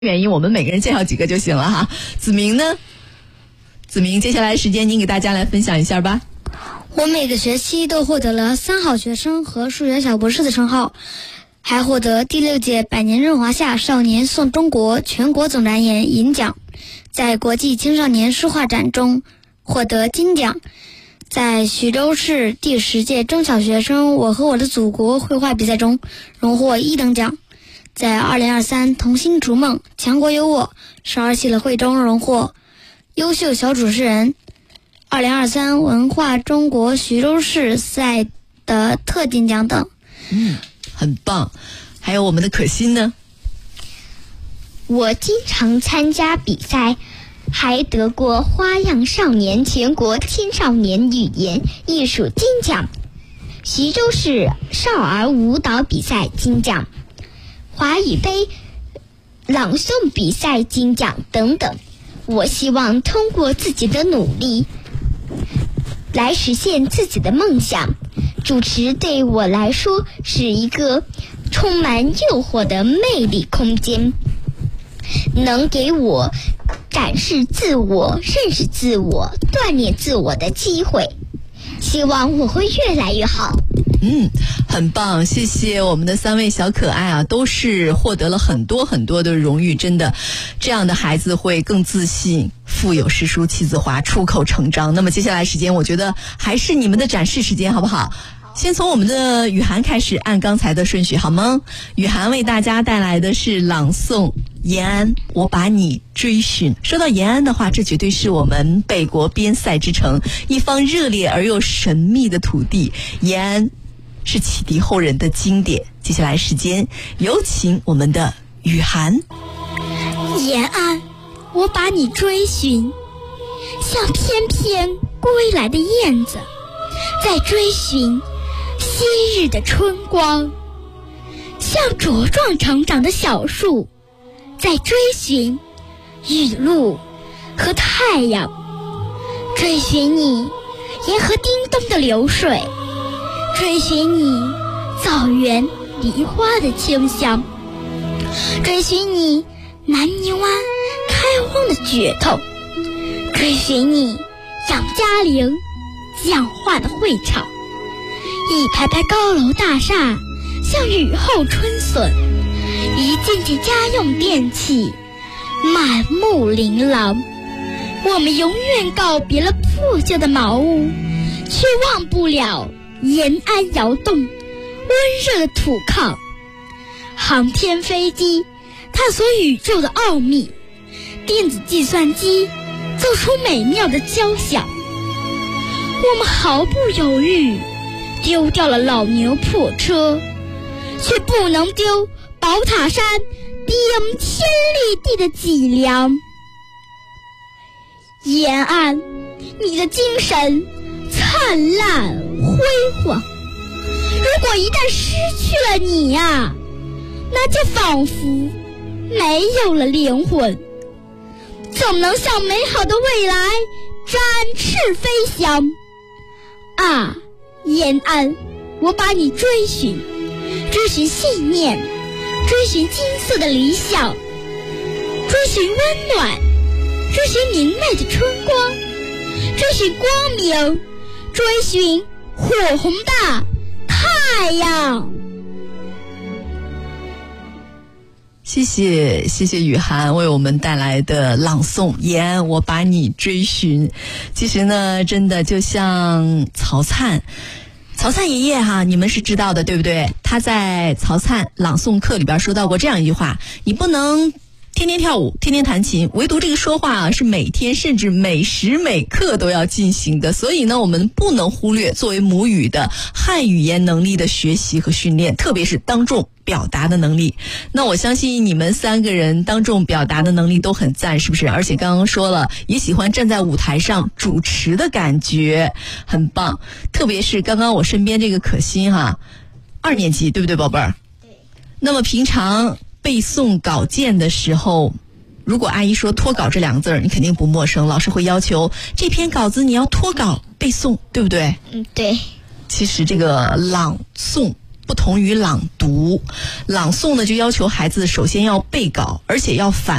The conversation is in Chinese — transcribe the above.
原因，我们每个人介绍几个就行了哈。子明呢？子明，接下来时间您给大家来分享一下吧。 我每个学期都获得了3好学生和数学小博士的称号，还获得第6届百年润华夏少年颂中国全国总展演银奖，在国际青少年书画展中获得金奖，在徐州市第10届中小学生我和我的祖国绘画比赛中荣获1等奖，在2023童心逐梦强国有我少儿喜乐会中荣获优秀小主持人，2023文化中国徐州市赛的特金奖等。 很棒。还有我们的可心呢？ 我经常参加比赛，还得过花样少年全国青少年语言艺术金奖，徐州市少儿舞蹈比赛金奖，华语杯朗诵比赛金奖等等。我希望通过自己的努力来实现自己的梦想。主持对我来说是一个充满诱惑的魅力空间，能给我展示自我、认识自我、锻炼自我的机会。希望我会越来越好。 很棒，谢谢我们的3位小可爱啊，都是获得了很多很多的荣誉，真的，这样的孩子会更自信，腹有诗书气自华，出口成章。那么接下来时间，我觉得还是你们的展示时间，好不好？先从我们的雨涵开始，按刚才的顺序好吗？雨涵为大家带来的是朗诵延安，我把你追寻。说到延安的话，这绝对是我们北国边塞之城，一方热烈而又神秘的土地。延安是启迪后人的经典。接下来时间，有请我们的雨涵。 延安，我把你追寻，像翩翩归来的燕子，在追寻昔日的春光，像茁壮成长的小树，在追寻雨露和太阳，追寻你沿河叮咚的流水，追寻你草原梨花的清香，追寻你南泥湾开荒的噱头，追寻你杨家岭讲话的会场，一排排高楼大厦像雨后春笋，一件件家用电器满目琳琅。我们永远告别了破旧的茅屋，却忘不了延安窑洞温热的土炕。航天飞机探索宇宙的奥秘，电子计算机奏出美妙的交响。我们毫不犹豫丢掉了老牛破车，却不能丢宝塔山顶天立地的脊梁。延安，你的精神灿烂辉煌，如果一旦失去了你啊，那就仿佛没有了灵魂，怎么能向美好的未来展翅飞翔啊！延安，我把你追寻，追寻信念，追寻金色的理想，追寻温暖，追寻明媚的春光，追寻光明，追寻火红的太阳。 谢谢雨涵为我们带来的朗诵延安，我把你追寻。其实呢，真的就像曹灿爷爷哈，你们是知道的对不对？他在曹灿朗诵课里边说到过这样一句话：你不能天天跳舞，天天弹琴，唯独这个说话啊，是每天甚至每时每刻都要进行的。所以呢，我们不能忽略作为母语的汉语言能力的学习和训练，特别是当众表达的能力。那我相信你们3个人当众表达的能力都很赞，是不是？而且刚刚说了，也喜欢站在舞台上主持的感觉，很棒。特别是刚刚我身边这个可心哈，2年级对不对，宝贝儿？对。那么平常背诵稿件的时候，如果阿姨说脱稿这2个字，你肯定不陌生，老师会要求这篇稿子你要脱稿背诵，对不对？ 对。 其实这个朗诵不同于朗读。朗诵呢就要求孩子首先要背稿，而且要反